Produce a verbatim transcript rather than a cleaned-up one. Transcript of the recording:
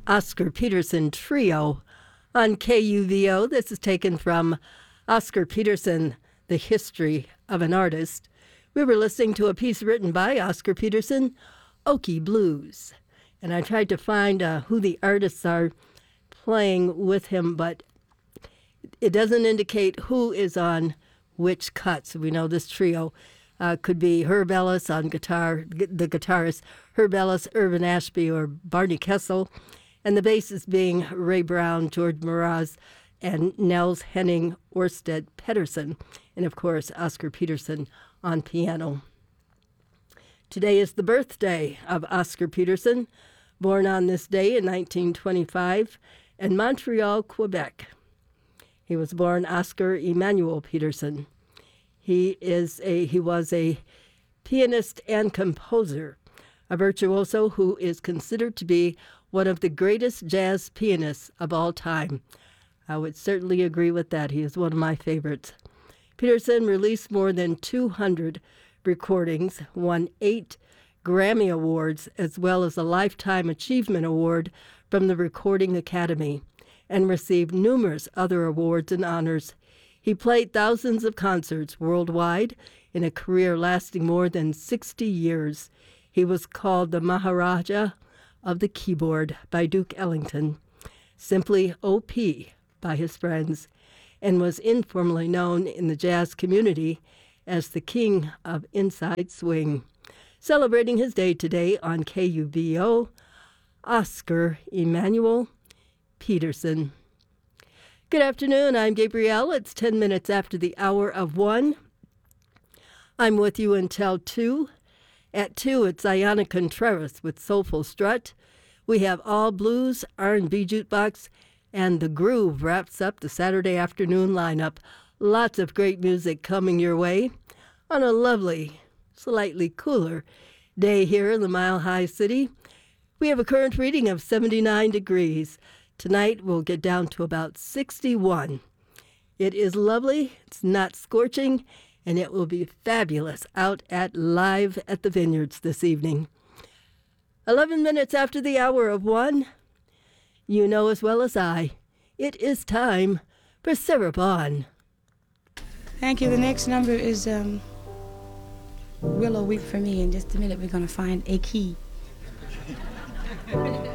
Oscar Peterson Trio on K U V O. This is taken from Oscar Peterson, The History of an Artist. We were listening to a piece written by Oscar Peterson, Okie Blues. And I tried to find uh, who the artists are playing with him, but it doesn't indicate who is on which cuts. We know this trio uh, could be Herb Ellis on guitar, the guitarist Herb Ellis, Irvin Ashby, or Barney Kessel, and the basses being Ray Brown, George Mraz, and Nels Henning Orsted Pedersen, and of course Oscar Peterson on piano. Today is the birthday of Oscar Peterson, born on this day in nineteen twenty-five in Montreal, Quebec. He was born Oscar Emmanuel Peterson. He is a he was a pianist and composer, a virtuoso who is considered to be one of the greatest jazz pianists of all time. I would certainly agree with that. He is one of my favorites. Peterson released more than two hundred recordings, won eight Grammy Awards, as well as a Lifetime Achievement Award from the Recording Academy, and received numerous other awards and honors. He played thousands of concerts worldwide in a career lasting more than sixty years. He was called the Maharaja of the Keyboard by Duke Ellington, simply O P by his friends, and was informally known in the jazz community as the King of Inside Swing. Celebrating his day today on K U V O, Oscar Emmanuel Peterson. Good afternoon, I'm Gabrielle. It's ten minutes after the hour of one. I'm with you until two. At two, it's Ayana Contreras with Soulful Strut. We have All Blues, R and B Jukebox, and The Groove wraps up the Saturday afternoon lineup. Lots of great music coming your way on a lovely, slightly cooler day here in the Mile High City. We have a current reading of seventy-nine degrees. Tonight we'll get down to about sixty-one. It is lovely, it's not scorching, and it will be fabulous out at Live at the Vineyards this evening. eleven minutes after the hour of one, you know as well as I, it is time for Sarah Vaughan. Thank you. The next number is um, Willow Weep for Me. In just a minute, we're going to find a key.